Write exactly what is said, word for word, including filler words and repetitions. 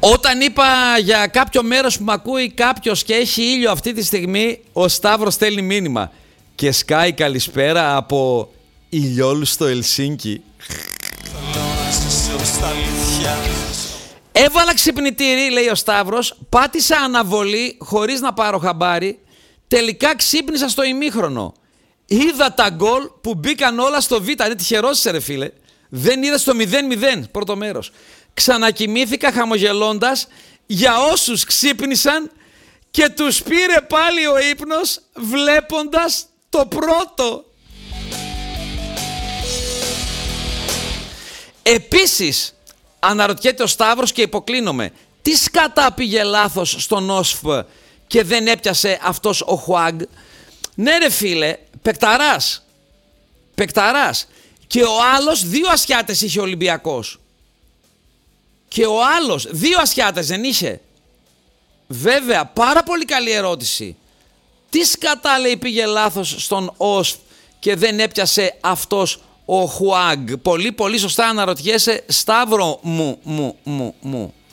Όταν είπα για κάποιο μέρος που μ' ακούει κάποιος και έχει ήλιο αυτή τη στιγμή, ο Σταύρος στέλνει μήνυμα και σκάει καλησπέρα από ηλιόλου στο Ελσίνκι. Έβαλα ξυπνητήρι, λέει ο Σταύρος, πάτησα αναβολή χωρίς να πάρω χαμπάρι, τελικά ξύπνησα στο ημίχρονο. Είδα τα γκολ που μπήκαν όλα στο Β, είναι τυχερός είσαι ρε φίλε. Δεν είδα στο μηδέν μηδέν πρώτο μέρος. Ξανακοιμήθηκα χαμογελώντας για όσους ξύπνησαν και τους πήρε πάλι ο ύπνος βλέποντας το πρώτο. Επίσης, αναρωτιέται ο Σταύρος και υποκλίνομαι, τι σκατά πήγε λάθος στον Όσφ και δεν έπιασε αυτός ο Χουάγκ? Ναι ρε φίλε, παικταράς. Παικταράς. Και ο άλλος δύο ασιάτες είχε ο Ολυμπιακός. Και ο άλλος δύο ασιάτες δεν είχε? Βέβαια, πάρα πολύ καλή ερώτηση. Τι σκατά λέει πήγε λάθος στον Όσφ και δεν έπιασε αυτός ο Χουάγκ? Πολύ πολύ σωστά αναρωτιέσαι, Σταύρο μου, μου, μου, μου.